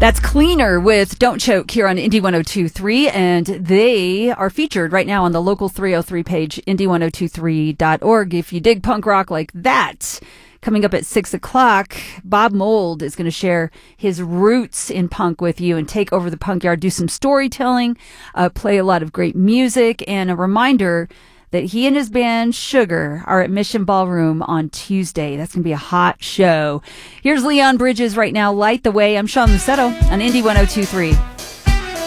That's Cleaner with Don't Choke here on Indie 1023, and they are featured right now on the Local 303 page, indie1023.org. If you dig punk rock like that, coming up at 6 o'clock, Bob Mould is going to share his roots in punk with you and take over the punk yard, do some storytelling, play a lot of great music, and a reminder that he and his band Sugar are at Mission Ballroom on Tuesday. That's going to be a hot show. Here's Leon Bridges right now, Light the Way. I'm Sean Lusetto on Indie 1023.